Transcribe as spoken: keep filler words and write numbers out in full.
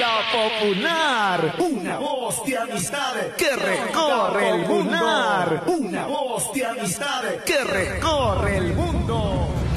Onda Popular, una voz de amistad que recorre el mundo. Una voz de amistad que recorre el mundo.